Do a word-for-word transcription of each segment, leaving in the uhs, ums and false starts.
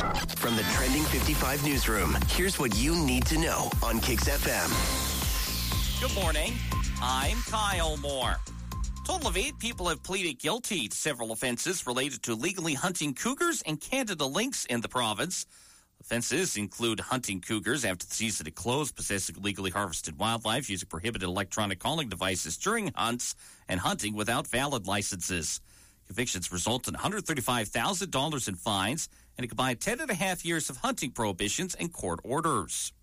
From the Trending fifty-five newsroom, here's what you need to know on Kicks F M. Good morning. I'm Kyle Moore. A total of eight people have pleaded guilty to several offenses related to illegally hunting cougars and Canada lynx in the province. Offenses include hunting cougars after the season had closed, possessing illegally harvested wildlife, using prohibited electronic calling devices during hunts, and hunting without valid licenses. Convictions result in one hundred thirty-five thousand dollars in fines and a combined ten and a half years of hunting prohibitions and court orders.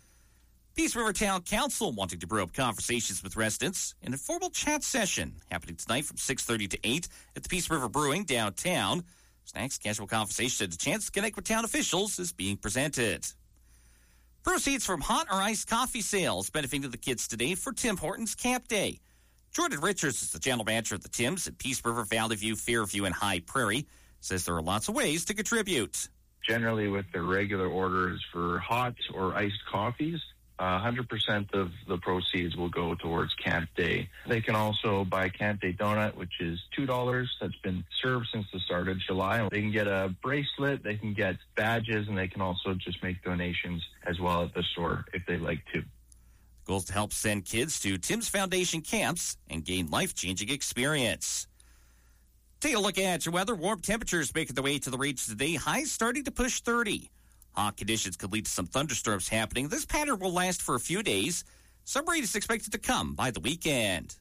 Peace River Town Council wanting to brew up conversations with residents. An informal chat session happening tonight from six thirty to eight at the Peace River Brewing downtown. Snacks, casual conversation, and a chance to connect with town officials is being presented. Proceeds from hot or iced coffee sales benefiting the kids today for Tim Hortons Camp Day. Jordan Richards is the general manager of the Tims at Peace River, Valley View, Fairview, and High Prairie. Says there are lots of ways to contribute. Generally, with their regular orders for hot or iced coffees, uh, one hundred percent of the proceeds will go towards Camp Day. They can also buy Camp Day donut, which is two dollars. That's been served since the start of July. They can get a bracelet, they can get badges, and they can also just make donations as well at the store if they'd like to. The goal is to help send kids to Tim's Foundation camps and gain life-changing experience. Take a look at your weather. Warm temperatures making their way to the region today. Highs starting to push thirty. Hot conditions could lead to some thunderstorms happening. This pattern will last for a few days. Some rain is expected to come by the weekend.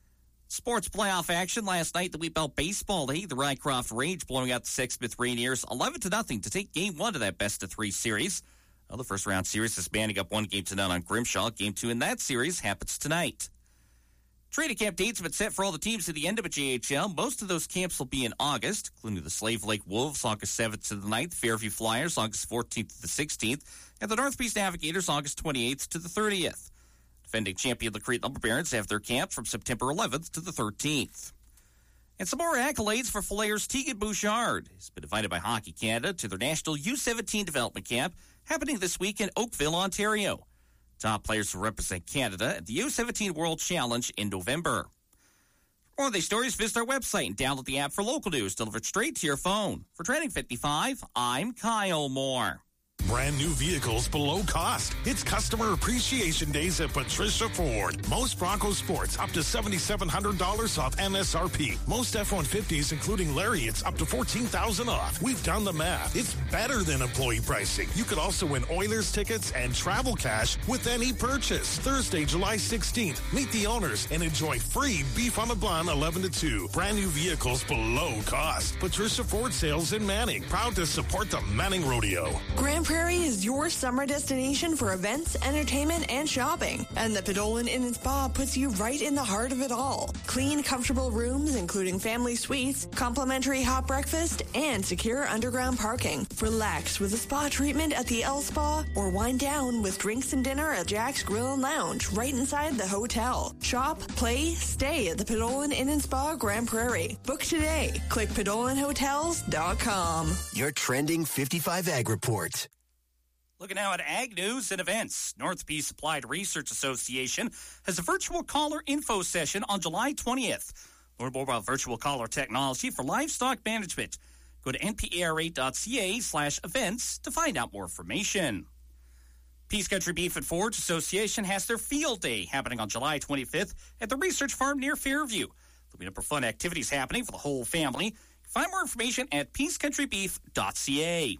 Sports playoff action last night. The Wheat Belt Baseball League. The Rycroft Rage blowing out the Sexsmith Rainiers eleven to nothing to take game one of that best of three series. Well, the first round series is banding up one game to none on Grimshaw. Game two in that series happens tonight. Training camp dates have been set for all the teams at the end of a J H L. Most of those camps will be in August, including the Slave Lake Wolves, August seventh to the ninth, Fairview Flyers, August fourteenth to the sixteenth, and the Northeast Navigators, August twenty-eighth to the thirtieth. Defending champion the Crete Lumber Barons have their camp from September eleventh to the thirteenth. And some more accolades for Flair's Tegan Bouchard. He's been invited by Hockey Canada to their National U seventeen Development Camp happening this week in Oakville, Ontario. Top players will represent Canada at the U seventeen World Challenge in November. For more of these stories, visit our website and download the app for local news delivered straight to your phone. For Trending fifty-five, I'm Kyle Moore. Brand new vehicles below cost. It's Customer Appreciation Days at Patricia Ford. Most Bronco Sports up to seven thousand seven hundred dollars off M S R P. Most F one fifties, including Lariats, up to fourteen thousand dollars off. We've done the math. It's better than employee pricing. You could also win Oilers tickets and travel cash with any purchase. Thursday, July sixteenth. Meet the owners and enjoy free beef on the bun eleven to two. Brand new vehicles below cost. Patricia Ford Sales in Manning. Proud to support the Manning Rodeo. Grand Prairie is your summer destination for events, entertainment, and shopping. And the Podolin Inn and Spa puts you right in the heart of it all. Clean, comfortable rooms, including family suites, complimentary hot breakfast, and secure underground parking. Relax with a spa treatment at the El Spa, or wind down with drinks and dinner at Jack's Grill and Lounge right inside the hotel. Shop, play, stay at the Podolin Inn and Spa, Grand Prairie. Book today. Click podolin hotels dot com. Your Trending fifty-five Ag Report. Looking now at ag news and events. North Peace Applied Research Association has a virtual caller info session on July twentieth. Learn more about virtual caller technology for livestock management. Go to N P A R A dot C A slash events to find out more information. Peace Country Beef and Forage Association has their field day happening on July twenty-fifth at the research farm near Fairview. There'll be a number of fun activities happening for the whole family. Find more information at peace country beef dot C A.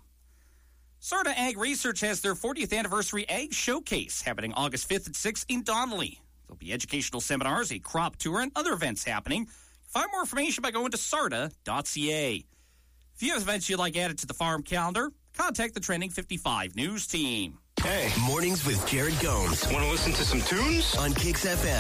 Sarda Ag Research has their fortieth anniversary Ag Showcase happening August fifth and sixth in Donnelly. There'll be educational seminars, a crop tour, and other events happening. Find more information by going to sarda dot C A. If you have events you'd like added to the farm calendar, contact the Trending fifty-five News team. Hey. Mornings with Jared Gomes. Want to listen to some tunes? On Kicks F M.